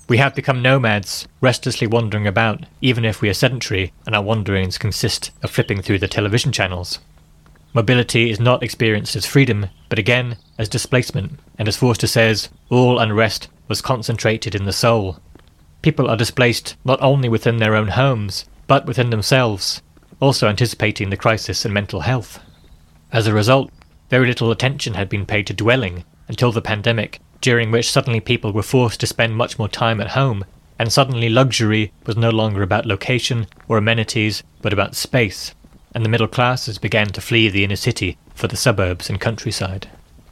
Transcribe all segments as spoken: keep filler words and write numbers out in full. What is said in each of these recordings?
We have become nomads, restlessly wandering about, even if we are sedentary and our wanderings consist of flipping through the television channels. Mobility is not experienced as freedom, but again as displacement, and as Forster says, all unrest was concentrated in the soul. People are displaced not only within their own homes, but within themselves, also anticipating the crisis in mental health. As a result, very little attention had been paid to dwelling until the pandemic, during which suddenly people were forced to spend much more time at home, and suddenly luxury was no longer about location or amenities, but about space, and the middle classes began to flee the inner city for the suburbs and countryside.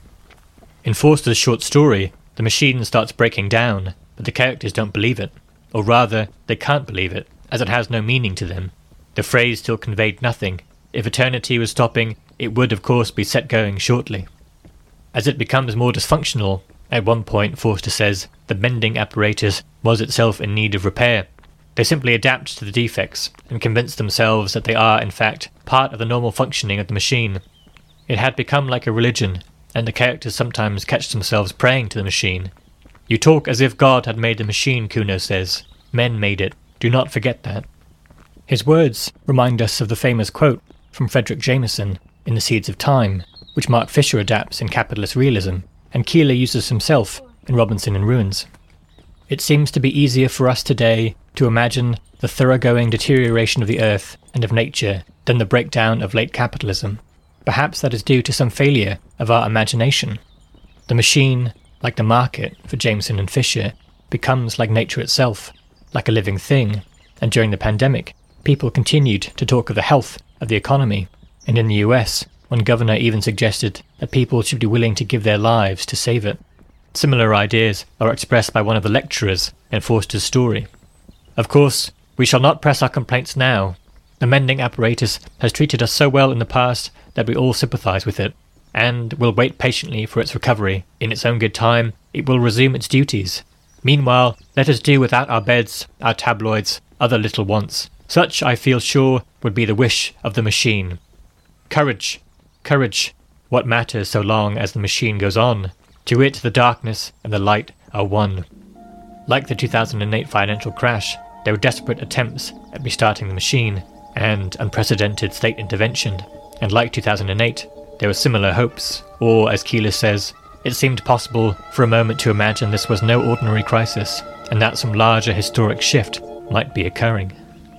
In Forster's short story, the machine starts breaking down, but the characters don't believe it, or rather, they can't believe it, as it has no meaning to them. The phrase still conveyed nothing. If eternity was stopping, it would of course be set going shortly. As it becomes more dysfunctional, at one point Forster says the mending apparatus was itself in need of repair. They simply adapt to the defects and convince themselves that they are, in fact, part of the normal functioning of the machine. It had become like a religion, and the characters sometimes catch themselves praying to the machine. You talk as if God had made the machine, Kuno says. Men made it. Do not forget that. His words remind us of the famous quote from Frederick Jameson in The Seeds of Time, which Mark Fisher adapts in Capitalist Realism, and Keeler uses himself in Robinson in Ruins. It seems to be easier for us today to imagine the thoroughgoing deterioration of the earth and of nature than the breakdown of late capitalism. Perhaps that is due to some failure of our imagination. The machine, like the market for Jameson and Fisher, becomes like nature itself, like a living thing, and during the pandemic, people continued to talk of the health of the economy, and in the U S, one governor even suggested that people should be willing to give their lives to save it. Similar ideas are expressed by one of the lecturers in Forster's story. Of course, we shall not press our complaints now. The mending apparatus has treated us so well in the past that we all sympathise with it, and will wait patiently for its recovery. In its own good time, it will resume its duties. Meanwhile, let us do without our beds, our tabloids, other little wants. Such, I feel sure, would be the wish of the machine. Courage! Courage! What matters so long as the machine goes on? To it the darkness and the light are one. Like the two thousand eight financial crash, there were desperate attempts at restarting the machine, and unprecedented state intervention. And like two thousand eight, there were similar hopes, or as Keeler says, it seemed possible for a moment to imagine this was no ordinary crisis, and that some larger historic shift might be occurring.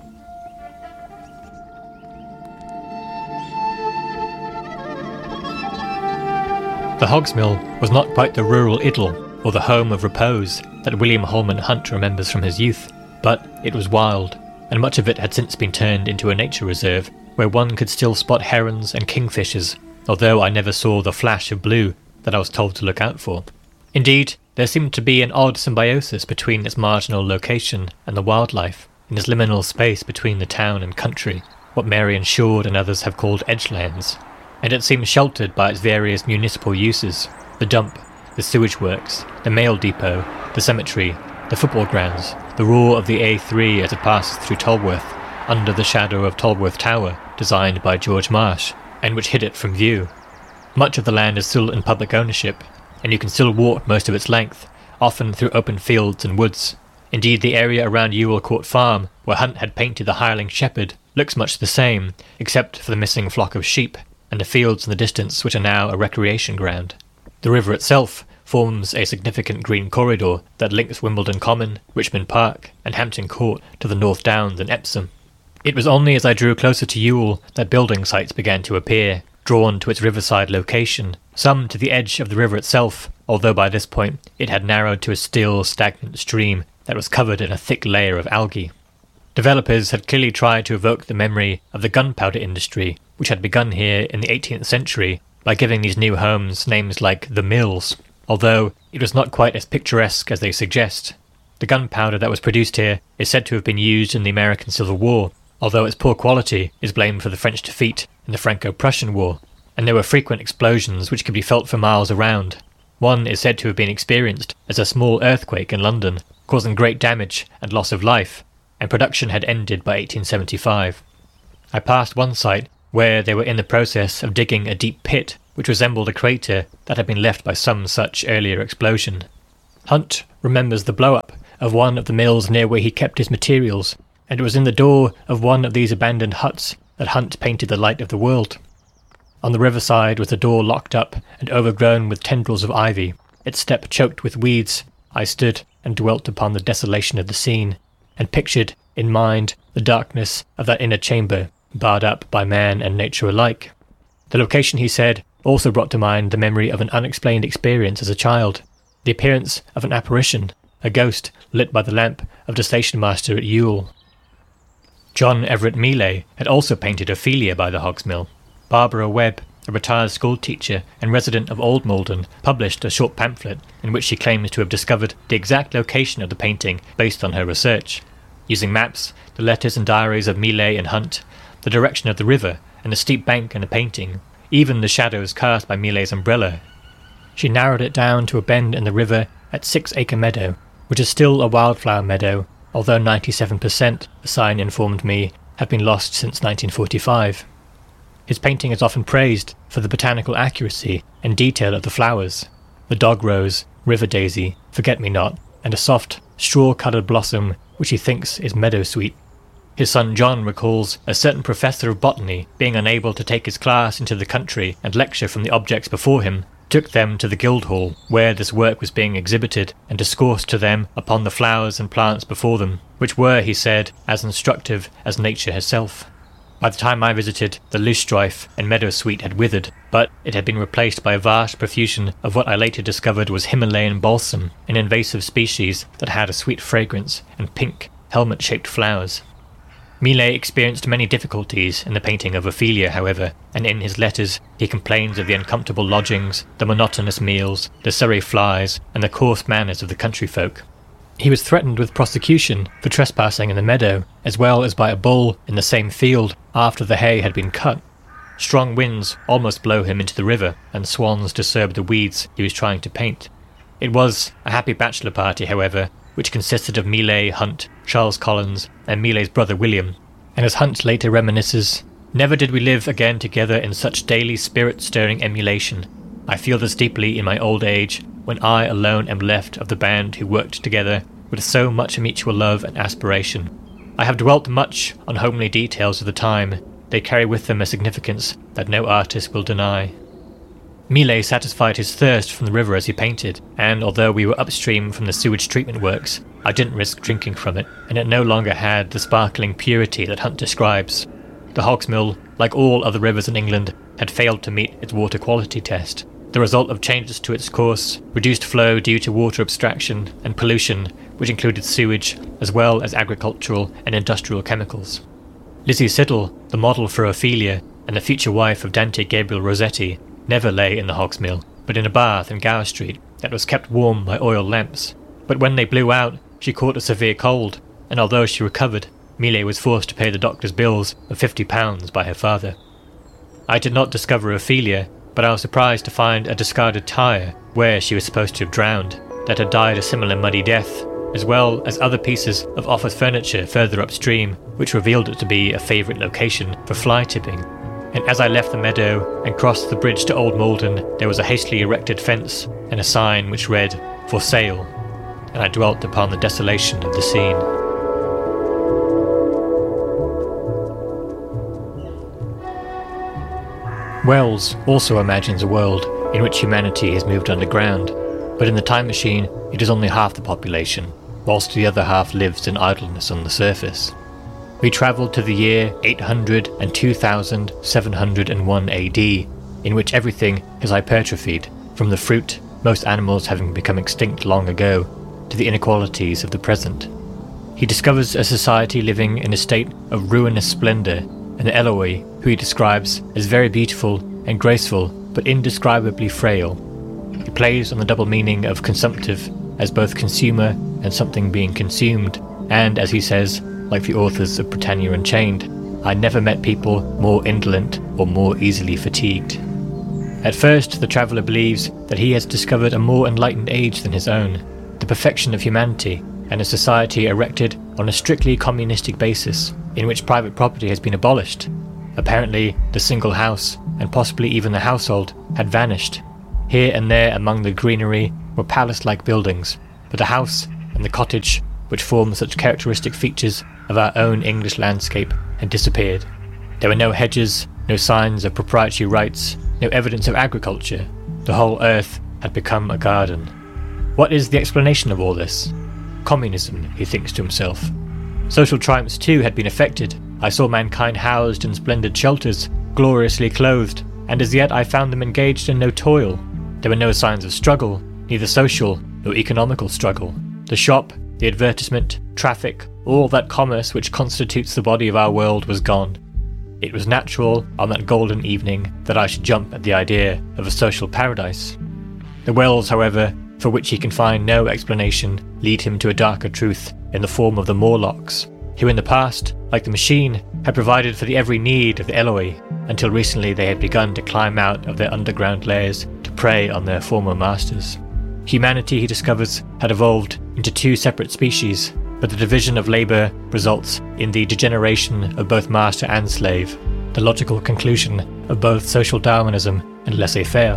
The Hogs Mill was not quite the rural idyll or the home of repose that William Holman Hunt remembers from his youth, but it was wild, and much of it had since been turned into a nature reserve where one could still spot herons and kingfishers, although I never saw the flash of blue that I was told to look out for. Indeed, there seemed to be an odd symbiosis between its marginal location and the wildlife, in this liminal space between the town and country, what Marion Shord and others have called edgelands, and it seemed sheltered by its various municipal uses: the dump, the sewage works, the mail depot, the cemetery, the football grounds, the roar of the A three as it passes through Tolworth, under the shadow of Tolworth Tower, designed by George Marsh, and which hid it from view. Much of the land is still in public ownership, and you can still walk most of its length, often through open fields and woods. Indeed, the area around Ewell Court Farm, where Hunt had painted the hireling shepherd, looks much the same, except for the missing flock of sheep, and the fields in the distance which are now a recreation ground. The river itself forms a significant green corridor that links Wimbledon Common, Richmond Park, and Hampton Court to the North Downs and Epsom. It was only as I drew closer to Ewell that building sites began to appear, drawn to its riverside location, some to the edge of the river itself, although by this point it had narrowed to a still, stagnant stream that was covered in a thick layer of algae. Developers had clearly tried to evoke the memory of the gunpowder industry, which had begun here in the eighteenth century, by giving these new homes names like the Mills, although it was not quite as picturesque as they suggest. The gunpowder that was produced here is said to have been used in the American Civil War, although its poor quality is blamed for the French defeat in the Franco-Prussian War, and there were frequent explosions which could be felt for miles around. One is said to have been experienced as a small earthquake in London, causing great damage and loss of life, and production had ended by eighteen seventy-five. I passed one site where they were in the process of digging a deep pit which resembled a crater that had been left by some such earlier explosion. Hunt remembers the blow-up of one of the mills near where he kept his materials, and it was in the door of one of these abandoned huts that Hunt painted the light of the world. On the riverside was a door locked up and overgrown with tendrils of ivy, its step choked with weeds. I stood and dwelt upon the desolation of the scene, and pictured in mind the darkness of that inner chamber, barred up by man and nature alike. The location, he said, also brought to mind the memory of an unexplained experience as a child, the appearance of an apparition, a ghost lit by the lamp of the station master at Ewell. John Everett Millais had also painted Ophelia by the Hogs Mill. Barbara Webb, a retired schoolteacher and resident of Old Malden, published a short pamphlet in which she claims to have discovered the exact location of the painting based on her research, using maps, the letters and diaries of Millais and Hunt, the direction of the river and the steep bank in the painting, even the shadows cast by Millet's umbrella. She narrowed it down to a bend in the river at Six Acre Meadow, which is still a wildflower meadow, although ninety-seven percent, the sign informed me, have been lost since nineteen forty-five. His painting is often praised for the botanical accuracy and detail of the flowers, the dog rose, river daisy, forget-me-not, and a soft, straw-coloured blossom which he thinks is meadowsweet. His son John recalls a certain professor of botany being unable to take his class into the country and lecture from the objects before him, took them to the Guildhall, where this work was being exhibited, and discoursed to them upon the flowers and plants before them, which were, he said, as instructive as nature herself. By the time I visited, the loosestrife and meadowsweet had withered, but it had been replaced by a vast profusion of what I later discovered was Himalayan balsam, an invasive species that had a sweet fragrance and pink, helmet-shaped flowers. Millais experienced many difficulties in the painting of Ophelia, however, and in his letters he complains of the uncomfortable lodgings, the monotonous meals, the Surrey flies, and the coarse manners of the country folk. He was threatened with prosecution for trespassing in the meadow, as well as by a bull in the same field after the hay had been cut. Strong winds almost blow him into the river, and swans disturb the weeds he was trying to paint. It was a happy bachelor party, however, which consisted of Millais, Hunt, Charles Collins, and Millet's brother William, and as Hunt later reminisces, "Never did we live again together in such daily spirit-stirring emulation. I feel this deeply in my old age, when I alone am left of the band who worked together with so much mutual love and aspiration. I have dwelt much on homely details of the time. They carry with them a significance that no artist will deny." Millais satisfied his thirst from the river as he painted, and although we were upstream from the sewage treatment works, I didn't risk drinking from it, and it no longer had the sparkling purity that Hunt describes. The Hogs Mill, like all other rivers in England, had failed to meet its water quality test, the result of changes to its course, reduced flow due to water abstraction, and pollution, which included sewage, as well as agricultural and industrial chemicals. Lizzie Siddal, the model for Ophelia, and the future wife of Dante Gabriel Rossetti, never lay in the Hogs Mill, but in a bath in Gower Street that was kept warm by oil lamps. But when they blew out, she caught a severe cold, and although she recovered, Millais was forced to pay the doctor's bills of fifty pounds by her father. I did not discover Ophelia, but I was surprised to find a discarded tyre where she was supposed to have drowned, that had died a similar muddy death, as well as other pieces of office furniture further upstream, which revealed it to be a favourite location for fly tipping. And as I left the meadow and crossed the bridge to Old Malden, there was a hastily erected fence and a sign which read, "For sale," and I dwelt upon the desolation of the scene. Wells also imagines a world in which humanity has moved underground, but in the time machine it is only half the population, whilst the other half lives in idleness on the surface. We travelled to the year eight hundred and two thousand seven hundred one A D, in which everything has hypertrophied, from the fruit, most animals having become extinct long ago, to the inequalities of the present. He discovers a society living in a state of ruinous splendour, and Eloy, who he describes as very beautiful and graceful, but indescribably frail. He plays on the double meaning of consumptive as both consumer and something being consumed, and, as he says, like the authors of Britannia Unchained, I never met people more indolent or more easily fatigued. At first, the traveller believes that he has discovered a more enlightened age than his own, the perfection of humanity, and a society erected on a strictly communistic basis, in which private property has been abolished. Apparently, the single house, and possibly even the household, had vanished. Here and there among the greenery were palace-like buildings, but the house and the cottage which form such characteristic features of our own English landscape had disappeared. There were no hedges, no signs of proprietary rights, no evidence of agriculture. The whole earth had become a garden. What is the explanation of all this? Communism, he thinks to himself. Social triumphs too had been affected. I saw mankind housed in splendid shelters, gloriously clothed, and as yet I found them engaged in no toil. There were no signs of struggle, neither social nor economical struggle. The shop, the advertisement, traffic, all that commerce which constitutes the body of our world was gone. It was natural, on that golden evening, that I should jump at the idea of a social paradise. The wells, however, for which he can find no explanation, lead him to a darker truth in the form of the Morlocks, who in the past, like the machine, had provided for the every need of the Eloi, until recently they had begun to climb out of their underground lairs to prey on their former masters. Humanity, he discovers, had evolved into two separate species, but the division of labour results in the degeneration of both master and slave, the logical conclusion of both social Darwinism and laissez-faire.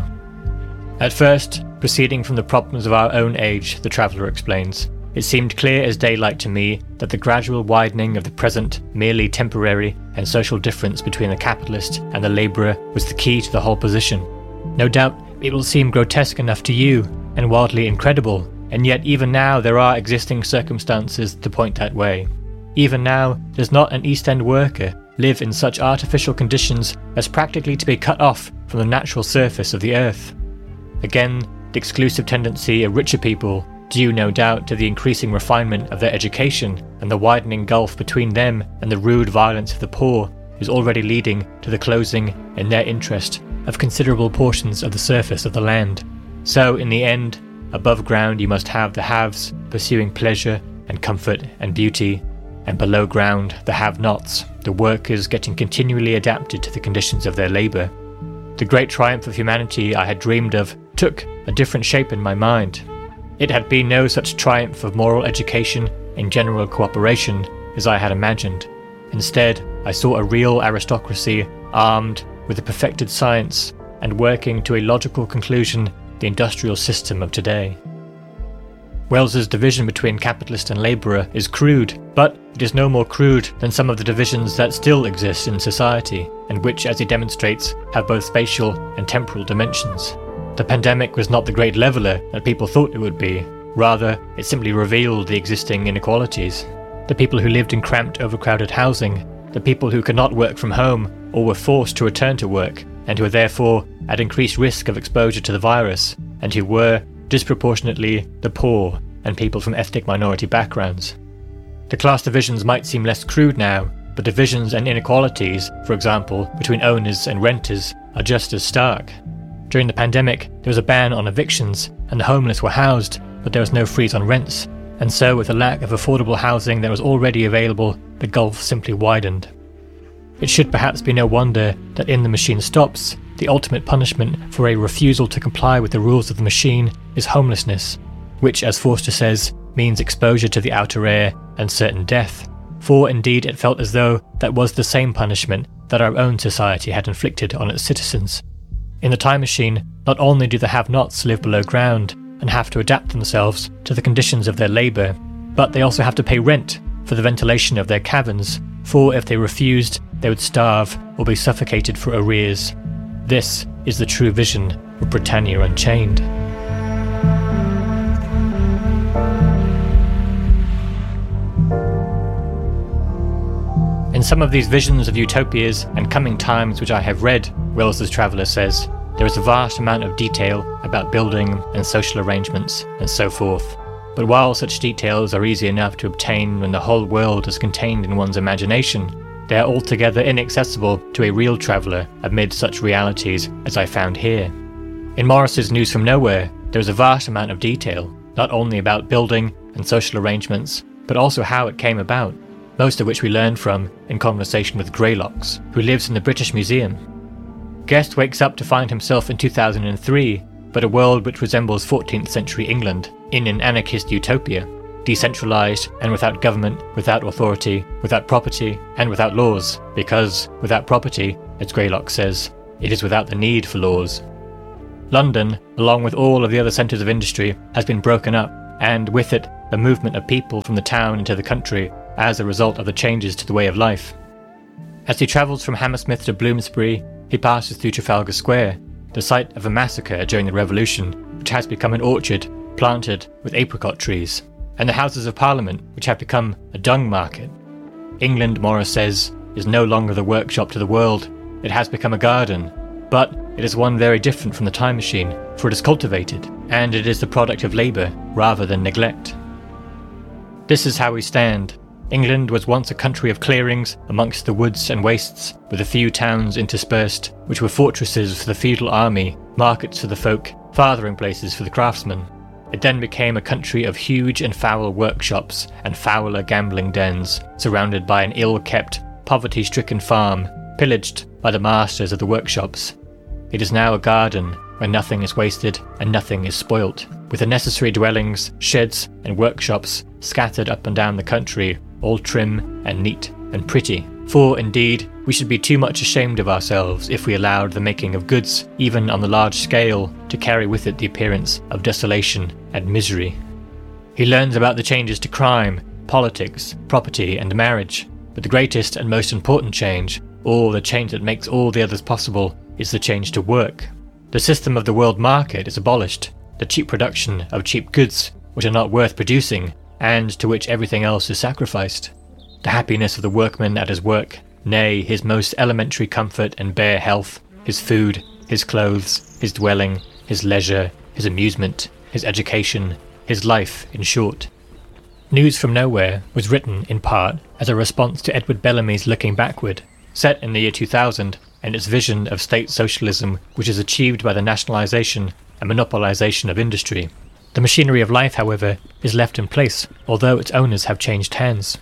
At first, proceeding from the problems of our own age, the traveller explains, it seemed clear as daylight to me that the gradual widening of the present, merely temporary and social difference between the capitalist and the labourer was the key to the whole position. No doubt it will seem grotesque enough to you, and wildly incredible, and yet even now there are existing circumstances to point that way. Even now, does not an East End worker live in such artificial conditions as practically to be cut off from the natural surface of the earth? Again, the exclusive tendency of richer people, due no doubt to the increasing refinement of their education and the widening gulf between them and the rude violence of the poor, is already leading to the closing, in their interest, of considerable portions of the surface of the land. So, in the end, above ground you must have the haves pursuing pleasure and comfort and beauty, and below ground the have-nots, the workers getting continually adapted to the conditions of their labour. The great triumph of humanity I had dreamed of took a different shape in my mind. It had been no such triumph of moral education and general cooperation as I had imagined. Instead, I saw a real aristocracy armed with a perfected science and working to a logical conclusion the industrial system of today. Wells's division between capitalist and labourer is crude, but it is no more crude than some of the divisions that still exist in society, and which, as he demonstrates, have both spatial and temporal dimensions. The pandemic was not the great leveller that people thought it would be. Rather, it simply revealed the existing inequalities. The people who lived in cramped, overcrowded housing, the people who could not work from home or were forced to return to work, and who were therefore at increased risk of exposure to the virus, and who were, disproportionately, the poor and people from ethnic minority backgrounds. The class divisions might seem less crude now, but divisions and inequalities, for example, between owners and renters, are just as stark. During the pandemic, there was a ban on evictions, and the homeless were housed, but there was no freeze on rents, and so with a lack of affordable housing that was already available, the gulf simply widened. It should perhaps be no wonder that in The Machine Stops, the ultimate punishment for a refusal to comply with the rules of the machine is homelessness, which, as Forster says, means exposure to the outer air and certain death, for indeed it felt as though that was the same punishment that our own society had inflicted on its citizens. In the time machine, not only do the have-nots live below ground and have to adapt themselves to the conditions of their labour, but they also have to pay rent for the ventilation of their caverns, for if they refused, they would starve or be suffocated for arrears. This is the true vision of Britannia Unchained. In some of these visions of utopias and coming times which I have read, Wells's traveller says, there is a vast amount of detail about building and social arrangements and so forth. But while such details are easy enough to obtain when the whole world is contained in one's imagination, they are altogether inaccessible to a real traveller amid such realities as I found here. In Morris's News from Nowhere, there is a vast amount of detail, not only about building and social arrangements, but also how it came about, most of which we learned from in conversation with Greylocks, who lives in the British Museum. Guest wakes up to find himself in two thousand three, but a world which resembles fourteenth century England, in an anarchist utopia, decentralised and without government, without authority, without property, and without laws, because, without property, as Greylock says, it is without the need for laws. London, along with all of the other centres of industry, has been broken up, and with it, the movement of people from the town into the country as a result of the changes to the way of life. As he travels from Hammersmith to Bloomsbury, he passes through Trafalgar Square, the site of a massacre during the Revolution, which has become an orchard planted with apricot trees, and the Houses of Parliament, which have become a dung market. England, Morris says, is no longer the workshop to the world, it has become a garden, but it is one very different from the time machine, for it is cultivated, and it is the product of labour rather than neglect. This is how we stand. England was once a country of clearings amongst the woods and wastes, with a few towns interspersed, which were fortresses for the feudal army, markets for the folk, fathering places for the craftsmen. It then became a country of huge and foul workshops and fouler gambling dens, surrounded by an ill-kept, poverty-stricken farm, pillaged by the masters of the workshops. It is now a garden, where nothing is wasted and nothing is spoilt, with the necessary dwellings, sheds and workshops scattered up and down the country, all trim and neat and pretty. For, indeed, we should be too much ashamed of ourselves if we allowed the making of goods, even on the large scale, to carry with it the appearance of desolation and misery. He learns about the changes to crime, politics, property and marriage, but the greatest and most important change, or the change that makes all the others possible, is the change to work. The system of the world market is abolished, the cheap production of cheap goods which are not worth producing, and to which everything else is sacrificed. The happiness of the workman at his work, nay, his most elementary comfort and bare health, his food, his clothes, his dwelling, his leisure, his amusement, his education, his life, in short. News from Nowhere was written, in part, as a response to Edward Bellamy's Looking Backward, set in the year two thousand, and its vision of state socialism, which is achieved by the nationalisation and monopolisation of industry. The machinery of life, however, is left in place, although its owners have changed hands.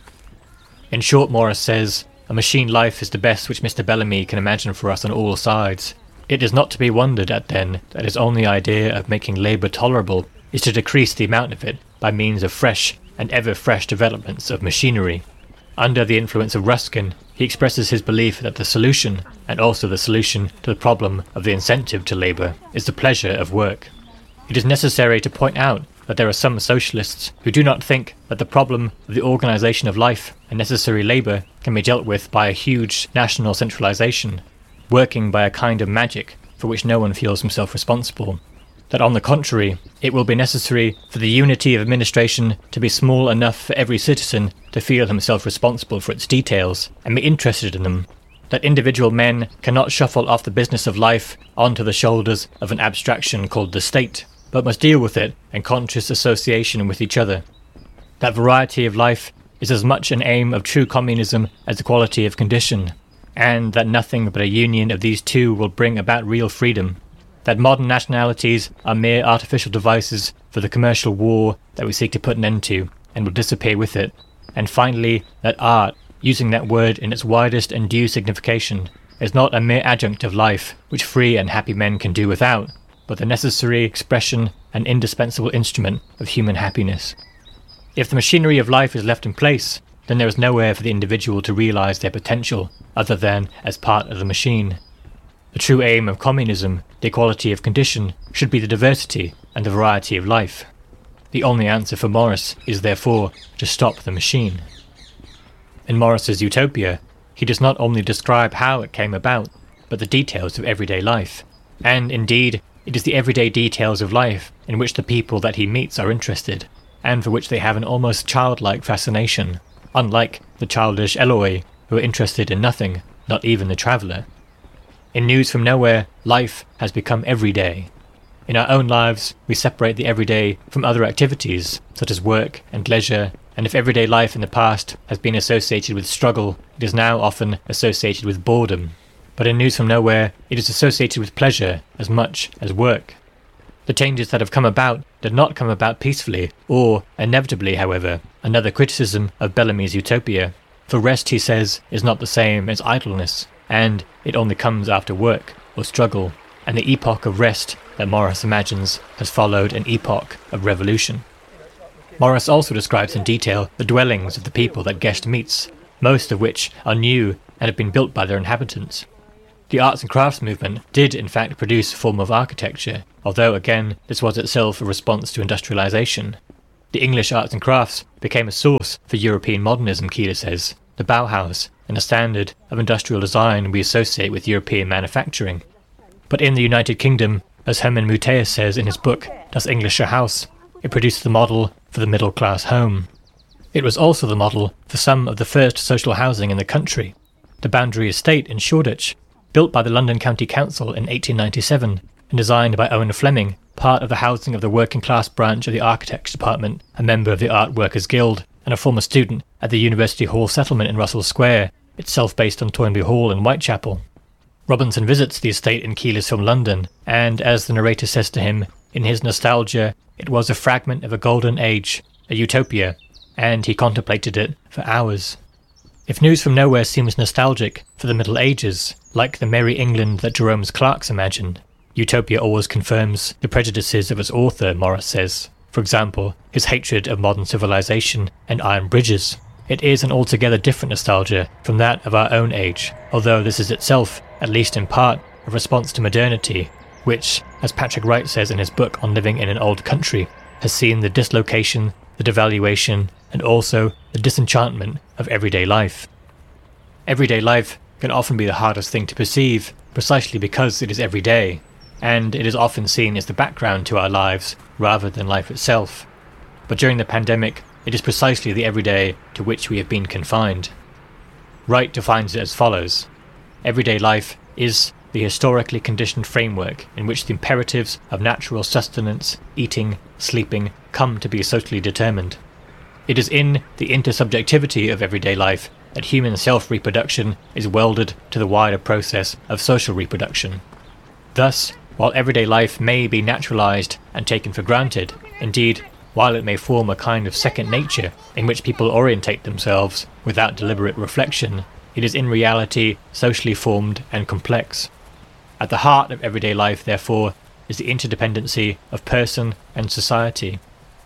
In short, Morris says, a machine life is the best which Mister Bellamy can imagine for us on all sides. It is not to be wondered at, then, that his only idea of making labour tolerable is to decrease the amount of it by means of fresh and ever-fresh developments of machinery. Under the influence of Ruskin, he expresses his belief that the solution, and also the solution to the problem of the incentive to labour, is the pleasure of work. It is necessary to point out that there are some socialists who do not think that the problem of the organisation of life and necessary labour can be dealt with by a huge national centralisation, working by a kind of magic for which no one feels himself responsible. That on the contrary, it will be necessary for the unity of administration to be small enough for every citizen to feel himself responsible for its details and be interested in them. That individual men cannot shuffle off the business of life onto the shoulders of an abstraction called the state, but must deal with it in conscious association with each other. That variety of life is as much an aim of true communism as equality of condition, and that nothing but a union of these two will bring about real freedom. That modern nationalities are mere artificial devices for the commercial war that we seek to put an end to, and will disappear with it. And finally, that art, using that word in its widest and due signification, is not a mere adjunct of life which free and happy men can do without, but the necessary expression and indispensable instrument of human happiness. If the machinery of life is left in place, then there is nowhere for the individual to realise their potential other than as part of the machine. The true aim of communism, the equality of condition, should be the diversity and the variety of life. The only answer for Morris is therefore to stop the machine. In Morris's Utopia, he does not only describe how it came about, but the details of everyday life. And indeed, it is the everyday details of life in which the people that he meets are interested, and for which they have an almost childlike fascination, unlike the childish Eloi, who are interested in nothing, not even the traveller. In News from Nowhere, life has become everyday. In our own lives, we separate the everyday from other activities, such as work and leisure, and if everyday life in the past has been associated with struggle, it is now often associated with boredom. But in News from Nowhere, it is associated with pleasure as much as work. The changes that have come about did not come about peacefully, or, inevitably however, another criticism of Bellamy's Utopia. For rest, he says, is not the same as idleness, and it only comes after work or struggle, and the epoch of rest that Morris imagines has followed an epoch of revolution. Morris also describes in detail the dwellings of the people that Guest meets, most of which are new and have been built by their inhabitants. The arts and crafts movement did in fact produce a form of architecture, although again this was itself a response to industrialization. The English arts and crafts became a source for European modernism, Keeler says, the Bauhaus, and a standard of industrial design we associate with European manufacturing. But in the United Kingdom, as Hermann Muteus says in his book Das Englische Haus, it produced the model for the middle-class home. It was also the model for some of the first social housing in the country. The Boundary Estate in Shoreditch, built by the London County Council in eighteen ninety-seven and designed by Owen Fleming, part of the housing of the working-class branch of the Architects Department, a member of the Art Workers Guild, and a former student at the University Hall settlement in Russell Square, itself based on Toynbee Hall in Whitechapel. Robinson visits the estate in Keeler's film London, and, as the narrator says to him, in his nostalgia, it was a fragment of a golden age, a utopia, and he contemplated it for hours. If News from Nowhere seems nostalgic for the Middle Ages, like the merry England that Jerome's clerks imagined, Utopia always confirms the prejudices of its author, Morris says. For example, his hatred of modern civilization and iron bridges. It is an altogether different nostalgia from that of our own age, although this is itself, at least in part, a response to modernity, which, as Patrick Wright says in his book on living in an old country, has seen the dislocation, the devaluation, and also the disenchantment of everyday life. Everyday life can often be the hardest thing to perceive, precisely because it is everyday, and it is often seen as the background to our lives rather than life itself. But during the pandemic, it is precisely the everyday to which we have been confined. Wright defines it as follows: everyday life is the historically conditioned framework in which the imperatives of natural sustenance, eating, sleeping, come to be socially determined. It is in the intersubjectivity of everyday life that human self-reproduction is welded to the wider process of social reproduction. Thus, while everyday life may be naturalized and taken for granted, indeed, while it may form a kind of second nature in which people orientate themselves without deliberate reflection, it is in reality socially formed and complex. At the heart of everyday life, therefore, is the interdependency of person and society.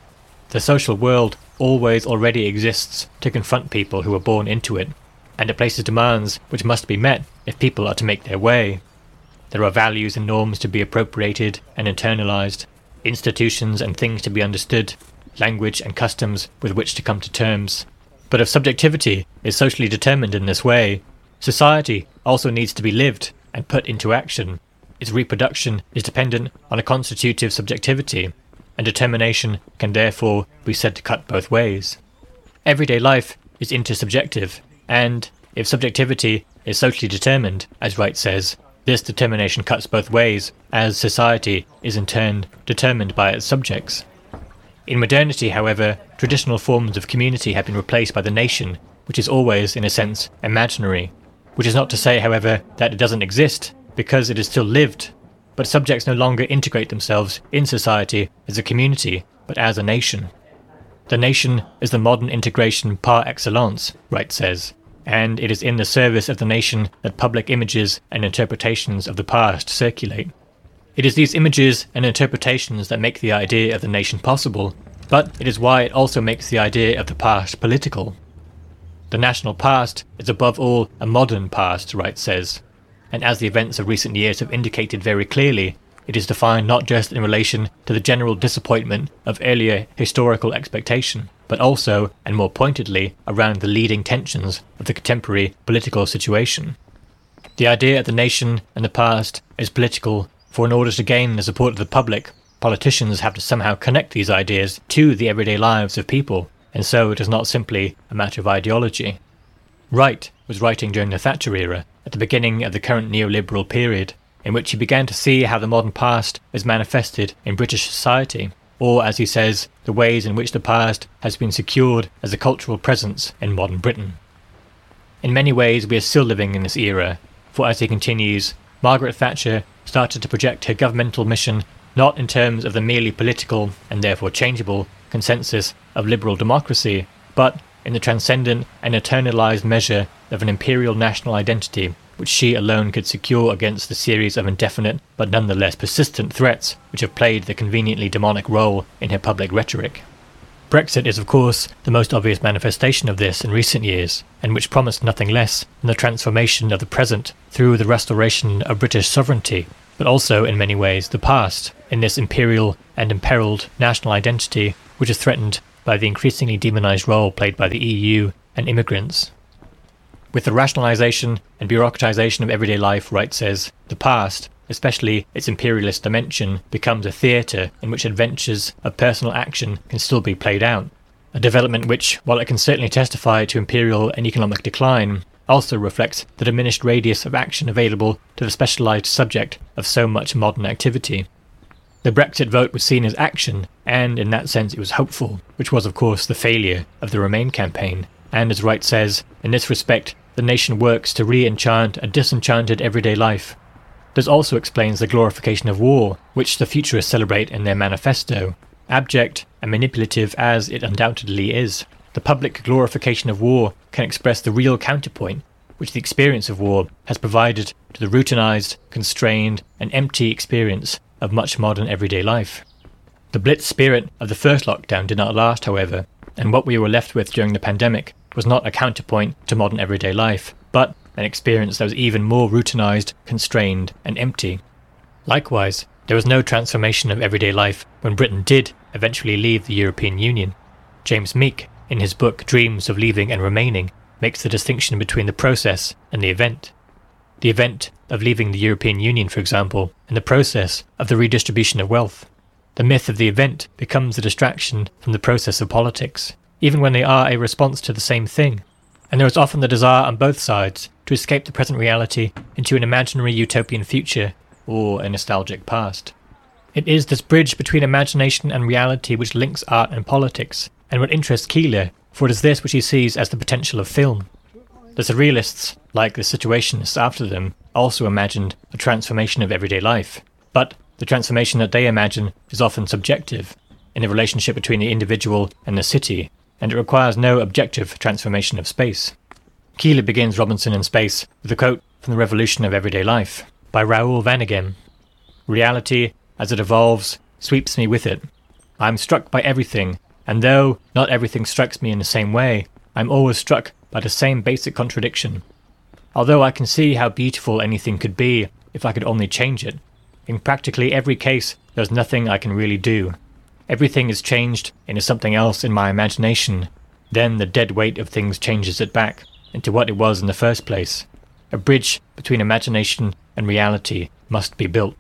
The social world always already exists to confront people who are born into it, and it places demands which must be met if people are to make their way. There are values and norms to be appropriated and internalized, institutions and things to be understood, language and customs with which to come to terms. But if subjectivity is socially determined in this way, society also needs to be lived and put into action. Its reproduction is dependent on a constitutive subjectivity, and determination can therefore be said to cut both ways. Everyday life is intersubjective, and if subjectivity is socially determined, as Wright says, this determination cuts both ways, as society is in turn determined by its subjects. In modernity, however, traditional forms of community have been replaced by the nation, which is always, in a sense, imaginary. Which is not to say, however, that it doesn't exist, because it is still lived, but subjects no longer integrate themselves in society as a community, but as a nation. The nation is the modern integration par excellence, Wright says, and it is in the service of the nation that public images and interpretations of the past circulate. It is these images and interpretations that make the idea of the nation possible, but it is why it also makes the idea of the past political. The national past is above all a modern past, Wright says, and as the events of recent years have indicated very clearly, it is defined not just in relation to the general disappointment of earlier historical expectation, but also, and more pointedly, around the leading tensions of the contemporary political situation. The idea of the nation and the past is political, for in order to gain the support of the public, politicians have to somehow connect these ideas to the everyday lives of people, and so it is not simply a matter of ideology. Wright was writing during the Thatcher era, at the beginning of the current neoliberal period, in which he began to see how the modern past is manifested in British society, or, as he says, the ways in which the past has been secured as a cultural presence in modern Britain. In many ways we are still living in this era, for as he continues, Margaret Thatcher started to project her governmental mission not in terms of the merely political, and therefore changeable, consensus of liberal democracy, but in the transcendent and eternalized measure of an imperial national identity which she alone could secure against the series of indefinite but nonetheless persistent threats which have played the conveniently demonic role in her public rhetoric. Brexit is of course the most obvious manifestation of this in recent years, and which promised nothing less than the transformation of the present through the restoration of British sovereignty, but also in many ways the past, in this imperial and imperiled national identity which is threatened by the increasingly demonised role played by the E U and immigrants. With the rationalisation and bureaucratisation of everyday life, Wright says, the past, especially its imperialist dimension, becomes a theatre in which adventures of personal action can still be played out. A development which, while it can certainly testify to imperial and economic decline, also reflects the diminished radius of action available to the specialised subject of so much modern activity. The Brexit vote was seen as action, and in that sense it was hopeful, which was of course the failure of the Remain campaign, and as Wright says, in this respect the nation works to re-enchant a disenchanted everyday life. This also explains the glorification of war, which the futurists celebrate in their manifesto. Abject and manipulative as it undoubtedly is, the public glorification of war can express the real counterpoint which the experience of war has provided to the routinized, constrained, and empty experience of much modern everyday life. The blitz spirit of the first lockdown did not last, however, and what we were left with during the pandemic was not a counterpoint to modern everyday life, but an experience that was even more routinized, constrained, and empty. Likewise, there was no transformation of everyday life when Britain did eventually leave the European Union. James Meek, in his book Dreams of Leaving and Remaining, makes the distinction between the process and the event. The event of leaving the European Union, for example, and the process of the redistribution of wealth. The myth of the event becomes a distraction from the process of politics, even when they are a response to the same thing, and there is often the desire on both sides to escape the present reality into an imaginary utopian future or a nostalgic past. It is this bridge between imagination and reality which links art and politics, and what interests Keeler, for it is this which he sees as the potential of film. The surrealists, like the situationists after them, also imagined a transformation of everyday life, but the transformation that they imagine is often subjective, in the relationship between the individual and the city, and it requires no objective transformation of space. Keeler begins Robinson in Space with a quote from The Revolution of Everyday Life by Raoul Vaneigem. "Reality, as it evolves, sweeps me with it. I am struck by everything, and though not everything strikes me in the same way, I am always struck by the same basic contradiction. Although I can see how beautiful anything could be if I could only change it, in practically every case there is nothing I can really do. Everything is changed into something else in my imagination. Then the dead weight of things changes it back into what it was in the first place. A bridge between imagination and reality must be built."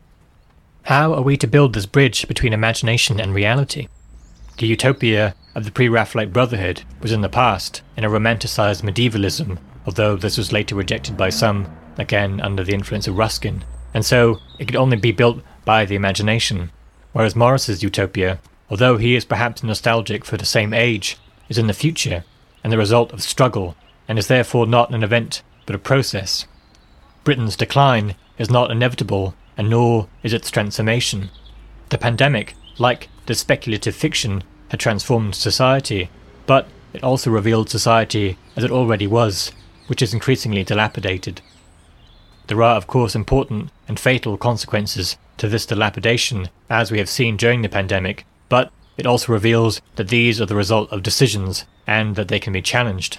How are we to build this bridge between imagination and reality? The utopia of the pre-Raphaelite Brotherhood was in the past, in a romanticised medievalism, although this was later rejected by some, again under the influence of Ruskin, and so it could only be built by the imagination. Whereas Morris's utopia, although he is perhaps nostalgic for the same age, is in the future, and the result of struggle, and is therefore not an event, but a process. Britain's decline is not inevitable, and nor is its transformation. The pandemic, like the speculative fiction, had transformed society, but it also revealed society as it already was, which is increasingly dilapidated. There are of course important and fatal consequences to this dilapidation, as we have seen during the pandemic, but it also reveals that these are the result of decisions, and that they can be challenged.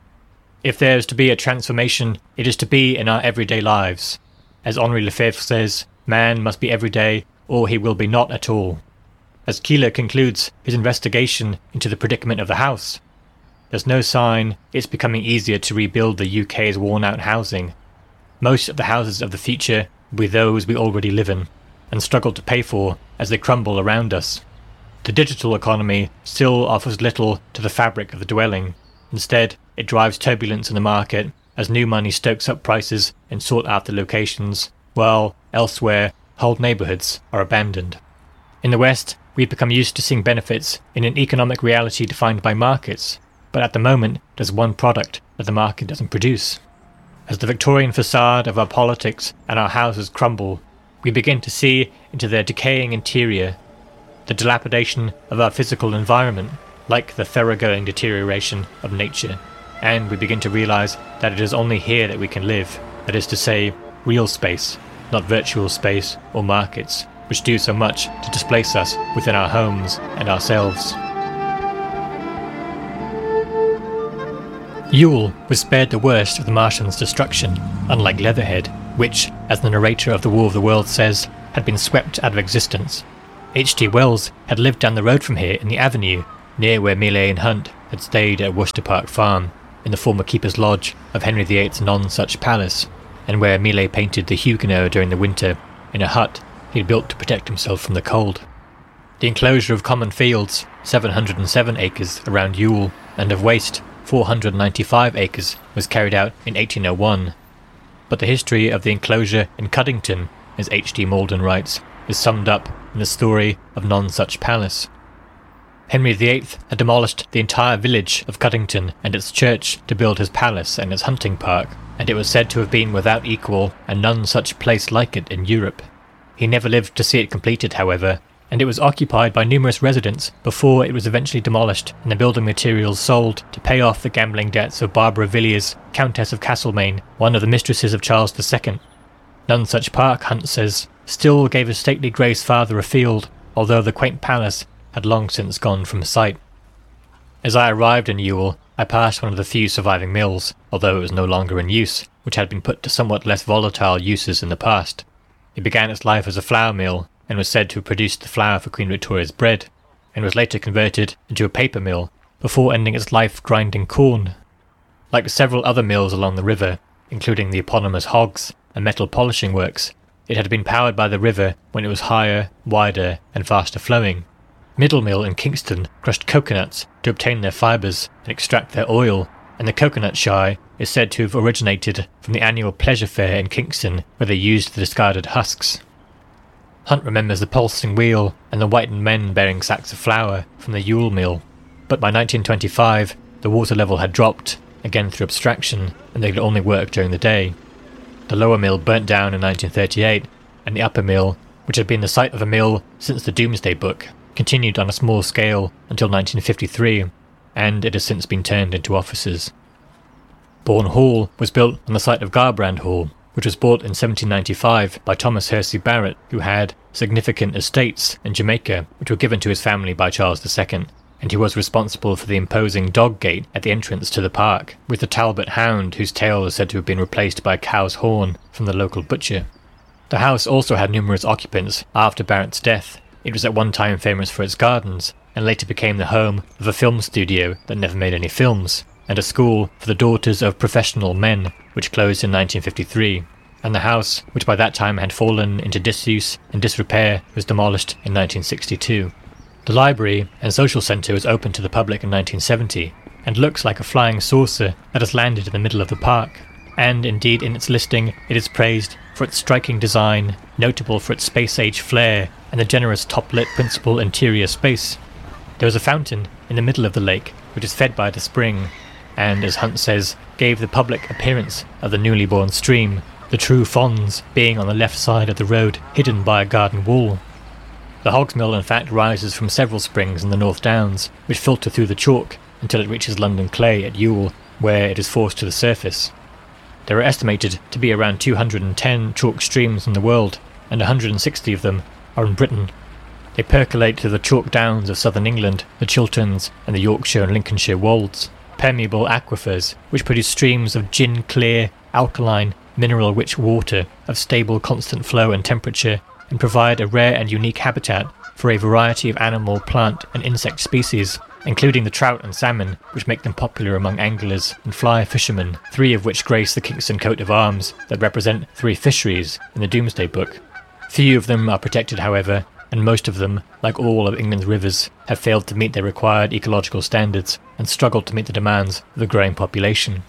If there is to be a transformation, it is to be in our everyday lives. As Henri Lefebvre says, man must be everyday, or he will be not at all. As Keeler concludes his investigation into the predicament of the house, there's no sign it's becoming easier to rebuild the U K's worn-out housing. Most of the houses of the future will be those we already live in, and struggle to pay for as they crumble around us. The digital economy still offers little to the fabric of the dwelling. Instead, it drives turbulence in the market as new money stokes up prices in sought-after locations, while elsewhere whole neighbourhoods are abandoned. In the West, we've become used to seeing benefits in an economic reality defined by markets, but at the moment there's one product that the market doesn't produce. As the Victorian facade of our politics and our houses crumble, we begin to see into their decaying interior, the dilapidation of our physical environment, like the thoroughgoing deterioration of nature, and we begin to realise that it is only here that we can live, that is to say, real space, not virtual space or markets, which do so much to displace us within our homes and ourselves. Yule was spared the worst of the Martians' destruction, unlike Leatherhead, which, as the narrator of The War of the Worlds says, had been swept out of existence. H G Wells had lived down the road from here in the Avenue, near where Millais and Hunt had stayed at Worcester Park Farm, in the former Keeper's Lodge of Henry the Eighth's Nonsuch Palace, and where Millais painted the Huguenot during the winter in a hut he had built to protect himself from the cold. The enclosure of common fields, seven hundred seven acres around Ewell, and of waste, four hundred ninety-five acres, was carried out in eighteen oh one. But the history of the enclosure in Cuddington, as H D Malden writes, is summed up in the story of Nonsuch Palace. Henry the Eighth had demolished the entire village of Cuddington and its church to build his palace and its hunting park, and it was said to have been without equal and none such place like it in Europe. He never lived to see it completed, however, and it was occupied by numerous residents before it was eventually demolished and the building materials sold to pay off the gambling debts of Barbara Villiers, Countess of Castlemaine, one of the mistresses of Charles the Second. Nonsuch Park, Hunt says, still gave a stately grace farther afield, although the quaint palace had long since gone from sight. As I arrived in Ewell, I passed one of the few surviving mills, although it was no longer in use, which had been put to somewhat less volatile uses in the past. It began its life as a flour mill, and was said to have produced the flour for Queen Victoria's bread, and was later converted into a paper mill, before ending its life grinding corn. Like several other mills along the river, including the eponymous Hoggs and metal polishing works, it had been powered by the river when it was higher, wider, and faster flowing. Middle Mill in Kingston crushed coconuts to obtain their fibres and extract their oil, and the coconut shy is said to have originated from the annual pleasure fair in Kingston where they used the discarded husks. Hunt remembers the pulsing wheel and the whitened men bearing sacks of flour from the Ewell Mill, but by nineteen twenty-five the water level had dropped, again through abstraction, and they could only work during the day. The lower mill burnt down in nineteen thirty-eight, and the upper mill, which had been the site of a mill since the Domesday Book, continued on a small scale until nineteen fifty-three, and it has since been turned into offices. Bourne Hall was built on the site of Garbrand Hall, which was bought in seventeen ninety-five by Thomas Hersey Barrett, who had significant estates in Jamaica which were given to his family by Charles the Second, and he was responsible for the imposing dog gate at the entrance to the park, with the Talbot hound whose tail is said to have been replaced by a cow's horn from the local butcher. The house also had numerous occupants after Barrett's death. It was at one time famous for its gardens, and later became the home of a film studio that never made any films, and a school for the daughters of professional men, which closed in nineteen fifty-three, and the house, which by that time had fallen into disuse and disrepair, was demolished in nineteen sixty-two. The library and social centre was opened to the public in nineteen seventy, and looks like a flying saucer that has landed in the middle of the park, and indeed in its listing it is praised for its striking design, notable for its space-age flair and the generous top-lit principal interior space. There is a fountain in the middle of the lake, which is fed by the spring, and, as Hunt says, gave the public appearance of the newly born stream, the true Fonds being on the left side of the road, hidden by a garden wall. The Hoggs Mill in fact rises from several springs in the North Downs, which filter through the chalk until it reaches London Clay at Ewell, where it is forced to the surface. There are estimated to be around two hundred ten chalk streams in the world, and one hundred sixty of them are in Britain. They percolate through the chalk downs of southern England, the Chilterns, and the Yorkshire and Lincolnshire wolds, permeable aquifers which produce streams of gin-clear, alkaline, mineral-rich water of stable constant flow and temperature, and provide a rare and unique habitat for a variety of animal, plant, and insect species, including the trout and salmon, which make them popular among anglers and fly fishermen, three of which grace the Kingston coat of arms that represent three fisheries in the Domesday Book. Few of them are protected, however, and most of them, like all of England's rivers, have failed to meet their required ecological standards and struggled to meet the demands of the growing population.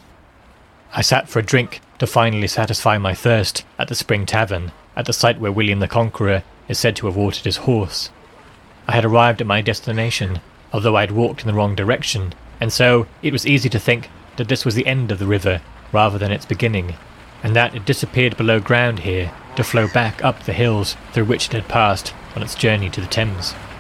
I sat for a drink to finally satisfy my thirst at the Spring Tavern, at the site where William the Conqueror is said to have watered his horse. I had arrived at my destination, although I had walked in the wrong direction, and so it was easy to think that this was the end of the river rather than its beginning, and that it disappeared below ground here to flow back up the hills through which it had passed on its journey to the Thames.